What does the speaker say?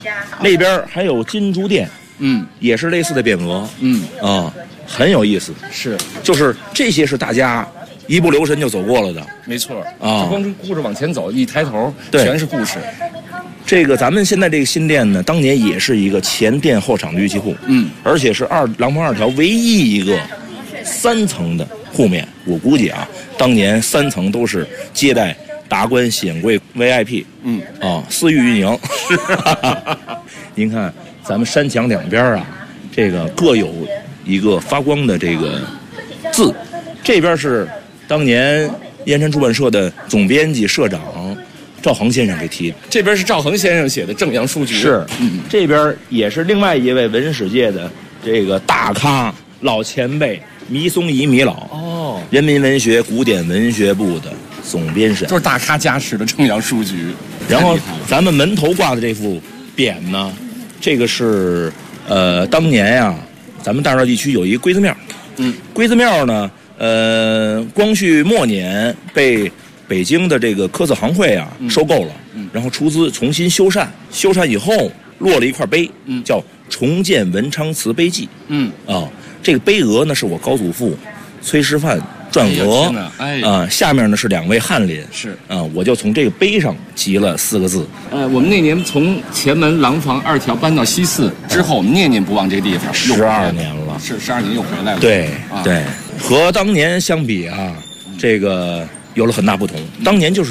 那边还有金珠店，也是类似的匾额，很有意思。 是， 就是这些是大家一不留神就走过了的， 没错啊，光顾着往前走，一抬头全是故事。 这个咱们现在这个新店呢，当年也是一个前店后厂的玉器铺，而且是廊坊2条唯一一个3层的铺面。我估计啊，当年3层都是接待达官显贵 VIP，私域运营。您看咱们山墙两边啊，这个各有一个发光的这个字，这边是当年燕山出版社的总编辑社长赵恒先生给题的， 这边是赵恒先生写的正阳书局， 是，这边也是另外一位文史界的这个大咖老前辈弥松仪弥老，人民文学古典文学部的总编审， 都是大咖加持的正阳书局。 然后咱们门头挂的这副匾呢，这个是当年呀，咱们大赵地区有一个龟子庙，龟子庙呢，光绪末年被北京的这个科字行会啊收购了，然后出资重新修缮，修缮以后落了一块碑，叫重建文昌祠碑记，这个碑额呢是我高祖父崔师范篆额，下面呢是2位翰林， 是我就从这个碑上集了4个字。 我们那年从前门廊坊2条搬到西4之后，我们念念不忘这个地方 ，12年了， 是12年又回来了。 对，和当年相比啊，这个有了很大不同。当年就是